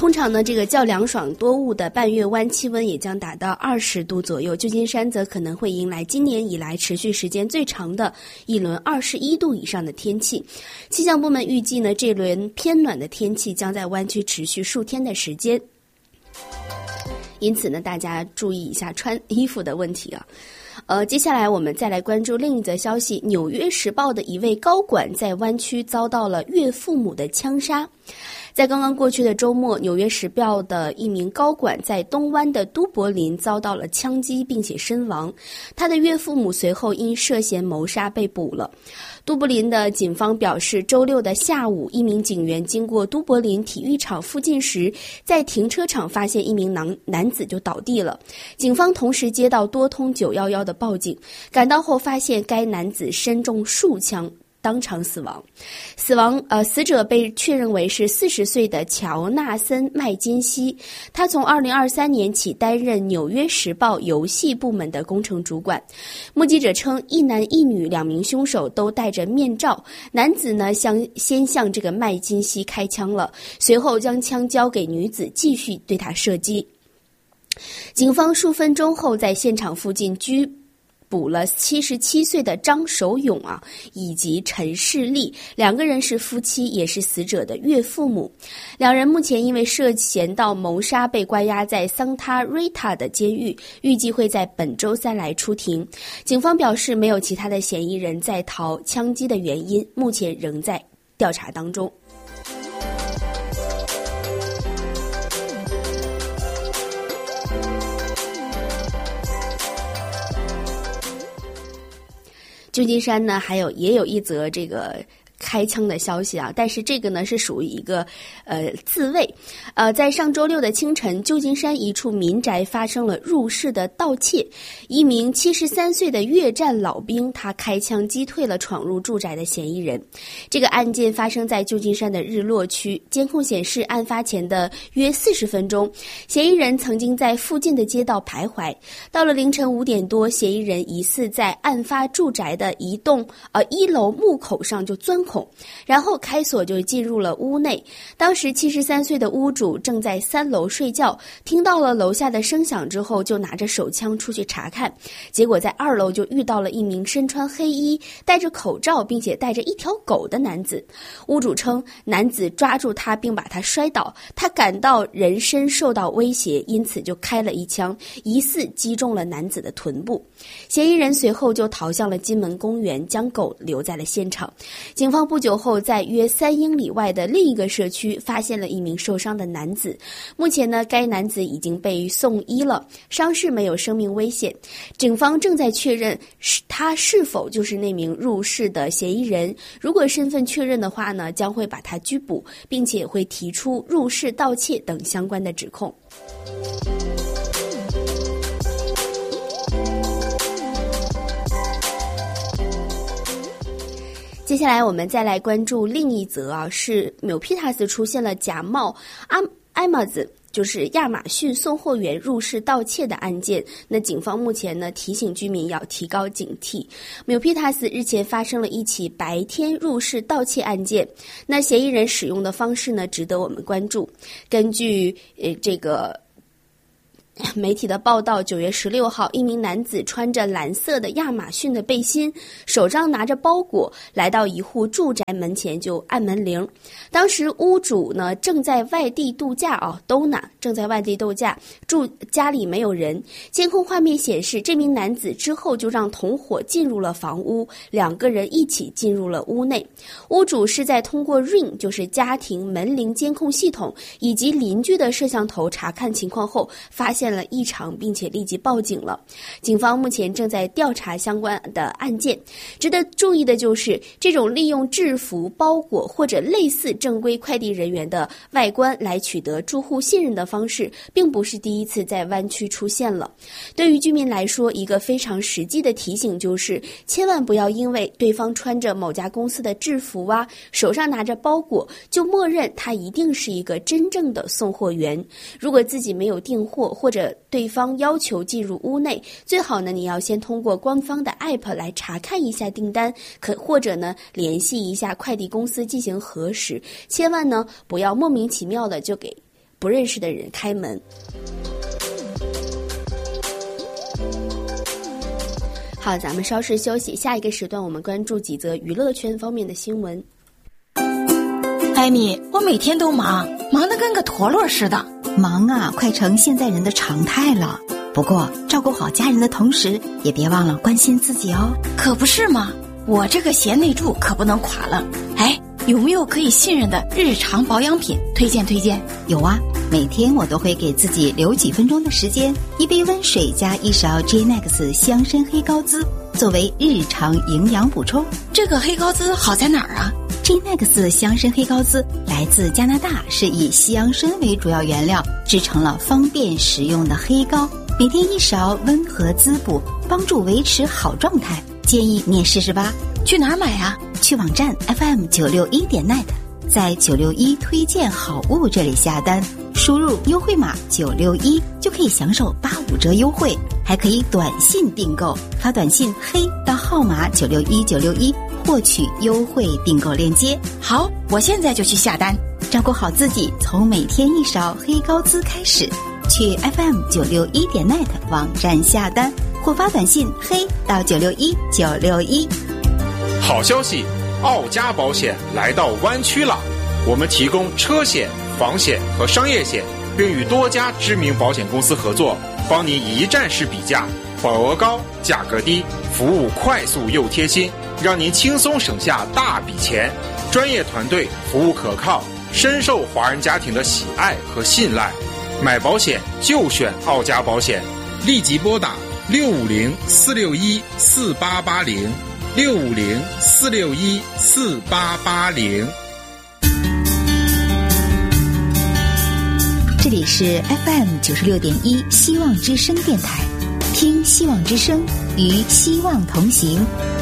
通常呢，这个较凉爽多雾的半月湾气温也将达到20度左右，旧金山则可能会迎来今年以来持续时间最长的一轮21度以上的天气。气象部门预计呢，这轮偏暖的天气将在湾区持续数天的时间。因此呢，大家注意一下穿衣服的问题啊。接下来我们再来关注另一则消息，纽约时报的一位高管在湾区遭到了岳父母的枪杀。在刚刚过去的周末，纽约时报的一名高管在东湾的都柏林遭到了枪击并且身亡，他的岳父母随后因涉嫌谋杀被捕了。都柏林的警方表示，周六的下午，一名警员经过都柏林体育场附近时，在停车场发现一名男子就倒地了。警方同时接到多通911的报警，赶到后发现该男子身中数枪，当场死亡。死者被确认为是40岁的乔纳森·麦金西，他从2023年起担任《纽约时报》游戏部门的工程主管。目击者称，一男一女2名凶手都戴着面罩，男子呢先向这个麦金西开枪了，随后将枪交给女子，继续对他射击。警方数分钟后在现场附近拘捕了77岁的张守勇以及陈世利，2个人是夫妻，也是死者的岳父母。2人目前因为涉嫌到谋杀被关押在桑塔瑞塔的监狱，预计会在本周3来出庭。警方表示，没有其他的嫌疑人在逃，枪击的原因目前仍在调查当中。旧金山呢，也有一则这个开枪的消息但是这个呢是属于一个自卫。在上周六的清晨，旧金山一处民宅发生了入室的盗窃，一名73岁的越战老兵，他开枪击退了闯入住宅的嫌疑人。这个案件发生在旧金山的日落区，监控显示案发前的约40分钟，嫌疑人曾经在附近的街道徘徊。到了凌晨5点多，嫌疑人疑似在案发住宅的一栋1楼木口上就钻孔，然后开锁就进入了屋内。当时73岁的屋主正在3楼睡觉，听到了楼下的声响之后，就拿着手枪出去查看，结果在2楼就遇到了一名身穿黑衣、戴着口罩并且带着一条狗的男子。屋主称，男子抓住他并把他摔倒，他感到人身受到威胁，因此就开了一枪，疑似击中了男子的臀部。嫌疑人随后就逃向了金门公园，将狗留在了现场。警方不久后在约3英里外的另一个社区发现了一名受伤的男子，目前呢，该男子已经被送医了，伤势没有生命危险。警方正在确认他是否就是那名入室的嫌疑人，如果身份确认的话呢，将会把他拘捕，并且会提出入室盗窃等相关的指控。接下来我们再来关注另一则是纽皮塔斯出现了假冒Amazon就是亚马逊送货员入室盗窃的案件。那警方目前呢提醒居民要提高警惕。纽皮塔斯日前发生了一起白天入室盗窃案件，那嫌疑人使用的方式呢值得我们关注。根据这个媒体的报道，9月16号，一名男子穿着蓝色的亚马逊的背心，手上拿着包裹，来到一户住宅门前就按门铃。当时屋主呢正在外地度假Donna 正在外地度假，家里没有人。监控画面显示，这名男子之后就让同伙进入了房屋，2个人一起进入了屋内。屋主是在通过 Ring 就是家庭门铃监控系统以及邻居的摄像头查看情况后，发现了异常，并且立即报警了。警方目前正在调查相关的案件。值得注意的就是，这种利用制服、包裹或者类似正规快递人员的外观来取得住户信任的方式，并不是第一次在湾区出现了。对于居民来说，一个非常实际的提醒就是，千万不要因为对方穿着某家公司的制服手上拿着包裹，就默认他一定是一个真正的送货员。如果自己没有订货，或者对方要求进入屋内，最好呢你要先通过官方的 app 来查看一下订单，或者呢联系一下快递公司进行核实。千万呢不要莫名其妙的就给不认识的人开门。好，咱们稍事休息，下一个时段我们关注几则娱乐圈方面的新闻。 艾米，我每天都忙得跟个陀螺似的。 忙啊，快成现在人的常态了。不过照顾好家人的同时，也别忘了关心自己哦。 可不是嘛，我这个贤内助可不能垮了。哎，有没有可以信任的日常保养品推荐？ 有啊，每天我都会给自己留几分钟的时间，一杯温水加一勺 J-Nex 香参黑膏滋作为日常营养补充。 这个黑膏滋好在哪儿啊 ？J-Nex 香参黑膏滋来自加拿大，是以香参为主要原料制成了方便食用的黑膏，每天一勺，温和滋补，帮助维持好状态。建议你也试试吧。 去哪儿买啊？ 去网站 FM961.net， 在961推荐好物这里下单，输入优惠码961就可以享受85折优惠，还可以短信订购，发短信黑到号码961961获取优惠订购链接。 好，我现在就去下单。 照顾好自己，从每天一勺黑膏滋开始。去 FM961.net 网站下单或发短信黑到961961。 好消息，奥家保险来到湾区了。我们提供车险、房险和商业险，并与多家知名保险公司合作，帮您一站式比价，保额高，价格低，服务快速又贴心，让您轻松省下大笔钱。专业团队，服务可靠，深受华人家庭的喜爱和信赖。买保险就选奥家保险，立即拨打650-461-4880 650-461-4880。 这里是 FM96.1 希望之声电台，听希望之声，与希望同行。